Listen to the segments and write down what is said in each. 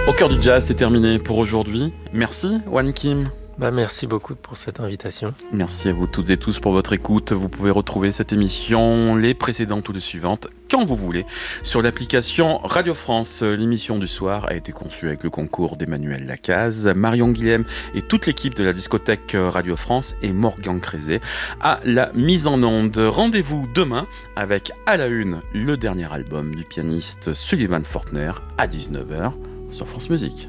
Au cœur du jazz, c'est terminé pour aujourd'hui. Merci, Wan Kim. Merci beaucoup pour cette invitation. Merci à vous toutes et tous pour votre écoute. Vous pouvez retrouver cette émission, les précédentes ou les suivantes, quand vous voulez, sur l'application Radio France. L'émission du soir a été conçue avec le concours d'Emmanuel Lacaze, Marion Guilhem et toute l'équipe de la discothèque Radio France et Morgan Crézé à la mise en onde. Rendez-vous demain avec à la une le dernier album du pianiste Sullivan Fortner à 19h sur France Musique.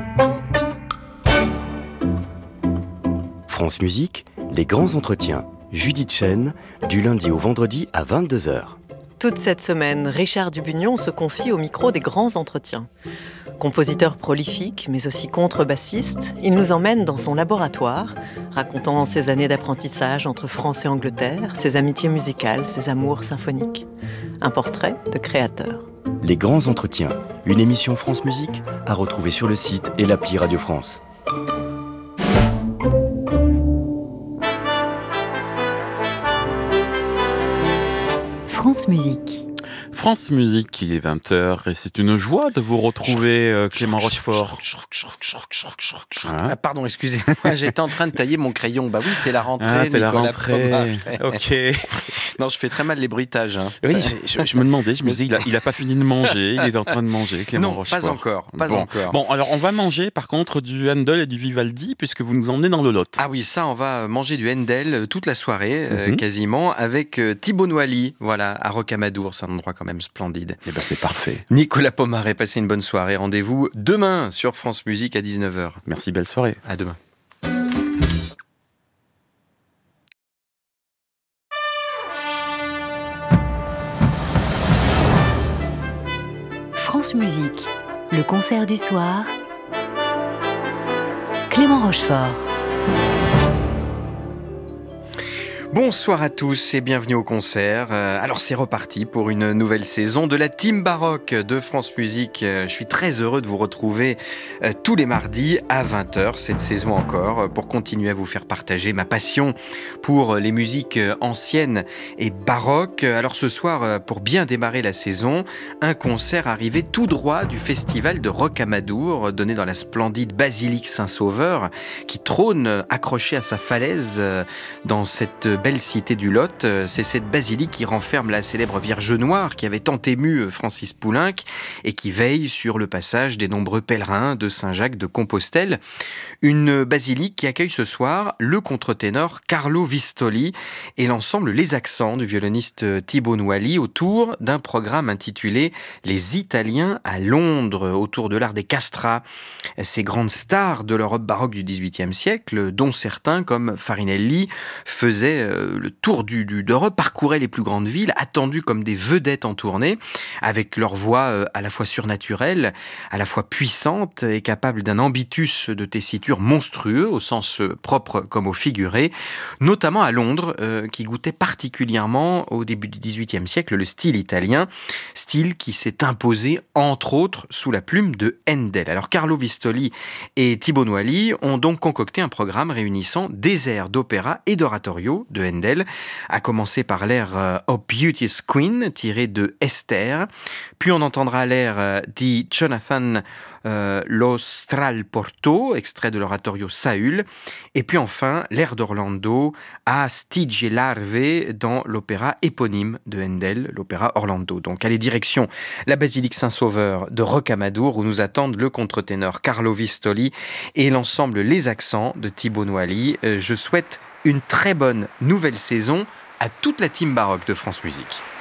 France Musique, les grands entretiens. Judith Chen, du lundi au vendredi à 22h. Toute cette semaine, Richard Dubugnon se confie au micro des grands entretiens. Compositeur prolifique, mais aussi contrebassiste, il nous emmène dans son laboratoire, racontant ses années d'apprentissage entre France et Angleterre, ses amitiés musicales, ses amours symphoniques. Un portrait de créateur. Les grands entretiens, une émission France Musique à retrouver sur le site et l'appli Radio France. France Musique. France Musique, il est 20h et c'est une joie de vous retrouver, Clément Rochefort. Ah, pardon, excusez-moi, j'étais en train de tailler mon crayon. Bah oui, c'est la rentrée. Ah, c'est Nicolas la rentrée. Ok. Non, je fais très mal les bruitages. Hein. Oui, je me demandais, je me disais, il a pas fini de manger, il est en train de manger, Clément Rochefort. Pas encore. Bon, alors on va manger par contre du Handel et du Vivaldi puisque vous nous emmenez dans le Lot. Ah oui, ça, on va manger du Handel toute la soirée, quasiment, avec Thibaut Noilly, voilà, à Rocamadour. C'est un endroit quand même splendide. Eh ben c'est parfait. Nicolas Pomaret, passez une bonne soirée. Rendez-vous demain sur France Musique à 19h. Merci, belle soirée. À demain. France Musique, le concert du soir. Clément Rochefort. Bonsoir à tous et bienvenue au concert. Alors c'est reparti pour une nouvelle saison de la Team Baroque de France Musique. Je suis très heureux de vous retrouver tous les mardis à 20h, cette saison encore, pour continuer à vous faire partager ma passion pour les musiques anciennes et baroques. Alors ce soir, pour bien démarrer la saison, un concert arrivé tout droit du festival de Rocamadour, donné dans la splendide basilique Saint-Sauveur, qui trône accrochée à sa falaise dans cette belle cité du Lot. C'est cette basilique qui renferme la célèbre Vierge Noire qui avait tant ému Francis Poulenc et qui veille sur le passage des nombreux pèlerins de Saint-Jacques de Compostelle. Une basilique qui accueille ce soir le contre-ténor Carlo Vistoli et l'ensemble Les Accents du violoniste Thibaut Noilly autour d'un programme intitulé Les Italiens à Londres, autour de l'art des castrats, ces grandes stars de l'Europe baroque du XVIIIe siècle, dont certains comme Farinelli faisaient le tour d'Europe, parcouraient les plus grandes villes, attendus comme des vedettes en tournée, avec leur voix à la fois surnaturelle, à la fois puissante et capable d'un ambitus de tessiture monstrueux, au sens propre comme au figuré, notamment à Londres, qui goûtait particulièrement au début du XVIIIe siècle le style italien, style qui s'est imposé entre autres sous la plume de Handel. Alors Carlo Vistoli et Thibaut Noilly ont donc concocté un programme réunissant des airs d'opéra et d'oratorio de Handel, à commencer par l'air O Beauteous Queen, tiré de Esther, puis on entendra l'air di Jonathan Lo Stralporto, extrait de l'oratorio Saül, et puis enfin l'air d'Orlando A Stygie Larve dans l'opéra éponyme de Handel, l'opéra Orlando. Donc allez, direction la basilique Saint-Sauveur de Rocamadour où nous attendent le contre-ténor Carlo Vistoli et l'ensemble Les Accents de Thibaut Noilly. Je souhaite une très bonne nouvelle saison à toute la team baroque de France Musique.